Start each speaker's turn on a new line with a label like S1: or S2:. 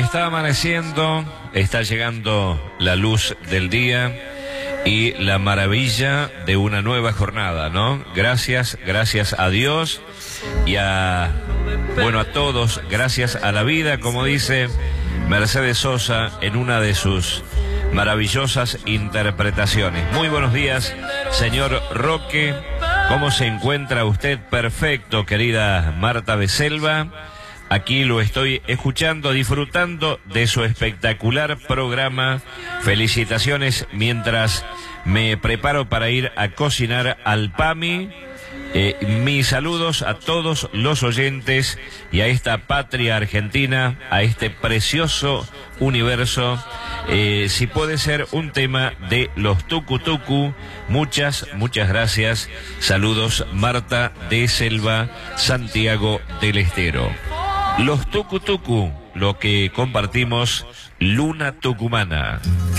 S1: está amaneciendo, está llegando la luz del día y la maravilla de una nueva jornada, ¿no? Gracias a Dios y a todos, gracias a la vida, como dice Mercedes Sosa en una de sus maravillosas interpretaciones. Muy buenos días, señor Roque. ¿Cómo se encuentra usted? Perfecto, querida Marta de Selva. Aquí lo estoy escuchando, disfrutando de su espectacular programa. Felicitaciones mientras me preparo para ir a cocinar al PAMI. Mis saludos a todos los oyentes y a esta patria argentina, a este precioso universo. Si puede ser un tema de los tucutucu, muchas gracias. Saludos, Marta de Selva, Santiago del Estero. Los tucutucu, lo que compartimos, Luna Tucumana.